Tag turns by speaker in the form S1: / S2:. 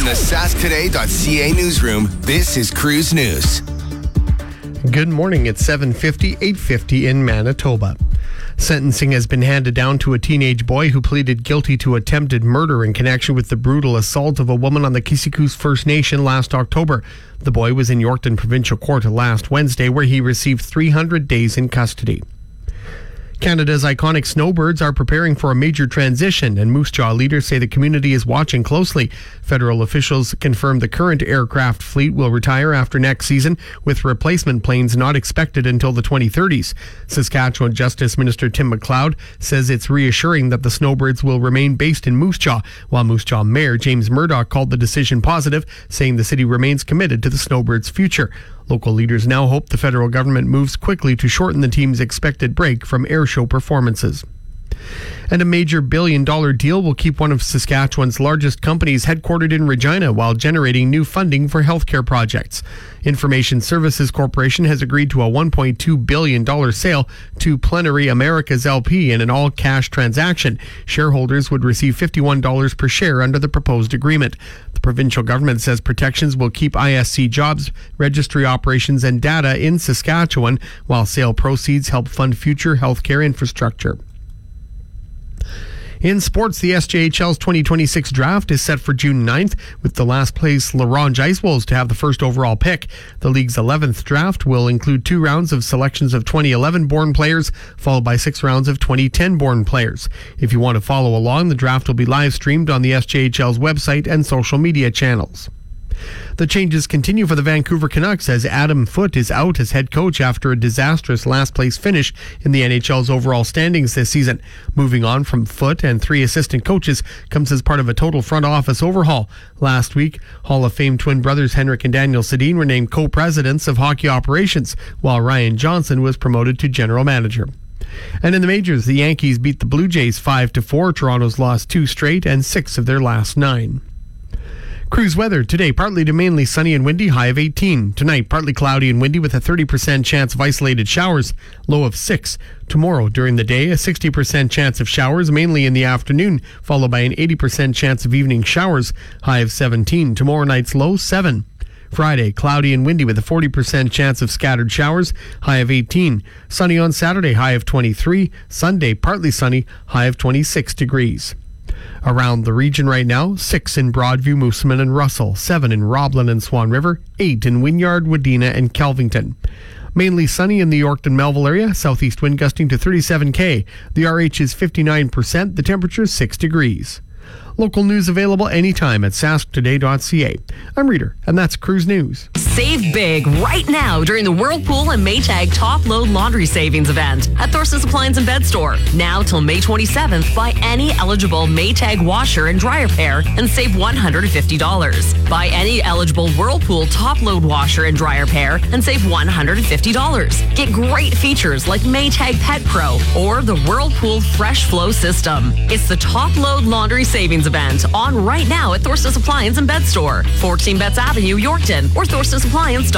S1: From the sasktoday.ca newsroom, this is Cruise News.
S2: Good morning. It's 7:50, 8:50 in Manitoba. Sentencing has been handed down to a teenage boy who pleaded guilty to attempted murder in connection with the brutal assault of a woman on the Kisikus First Nation last October. The boy was in Yorkton Provincial Court last Wednesday, where he received 300 days in custody. Canada's iconic snowbirds are preparing for a major transition, and Moose Jaw leaders say the community is watching closely. Federal officials confirmed the current aircraft fleet will retire after next season, with replacement planes not expected until the 2030s. Saskatchewan Justice Minister Tim McLeod says it's reassuring that the snowbirds will remain based in Moose Jaw, while Moose Jaw Mayor James Murdoch called the decision positive, saying the city remains committed to the snowbirds' future. Local leaders now hope the federal government moves quickly to shorten the team's expected break from airshow performances. And a major billion-dollar deal will keep one of Saskatchewan's largest companies headquartered in Regina while generating new funding for healthcare projects. Information Services Corporation has agreed to a $1.2 billion sale to Plenary Americas LP in an all-cash transaction. Shareholders would receive $51 per share under the proposed agreement. The provincial government says protections will keep ISC jobs, registry operations, and data in Saskatchewan, while sale proceeds help fund future healthcare infrastructure. In sports, the SJHL's 2026 draft is set for June 9th, with the last place La Ronge Ice Wolves to have the first overall pick. The league's 11th draft will include 2 rounds of selections of 2011-born players, followed by 6 rounds of 2010-born players. If you want to follow along, the draft will be live-streamed on the SJHL's website and social media channels. The changes continue for the Vancouver Canucks as Adam Foote is out as head coach after a disastrous last-place finish in the NHL's overall standings this season. Moving on from Foote and 3 assistant coaches comes as part of a total front office overhaul. Last week, Hall of Fame twin brothers Henrik and Daniel Sedin were named co-presidents of hockey operations, while Ryan Johnson was promoted to general manager. And in the majors, the Yankees beat the Blue Jays 5-4. Toronto's lost 2 straight and 6 of their last 9. Cruise weather today, partly to mainly sunny and windy, high of 18. Tonight, partly cloudy and windy with a 30% chance of isolated showers, low of 6. Tomorrow, during the day, a 60% chance of showers, mainly in the afternoon, followed by an 80% chance of evening showers, high of 17. Tomorrow night's low, 7. Friday, cloudy and windy with a 40% chance of scattered showers, high of 18. Sunny on Saturday, high of 23. Sunday, partly sunny, high of 26 degrees. Around the region right now, 6 in Broadview, Moosomin and Russell, 7 in Roblin and Swan River, 8 in Wynyard, Wadena and Kelvington. Mainly sunny in the Yorkton Melville area, southeast wind gusting to 37 km. The RH is 59%, the temperature 6 degrees. Local news available anytime at sasktoday.ca. I'm Reader, and that's Cruise News.
S3: Save big right now during the Whirlpool and Maytag Top Load Laundry Savings event at Thorson's Appliance and Bed Store. Now till May 27th, buy any eligible Maytag washer and dryer pair and save $150. Buy any eligible Whirlpool Top Load washer and dryer pair and save $150. Get great features like Maytag Pet Pro or the Whirlpool Fresh Flow System. It's the Top Load Laundry Savings event on right now at Thorson's Appliance and Bed Store, 14 Betts Avenue, Yorkton, or thorsonsappliance.com.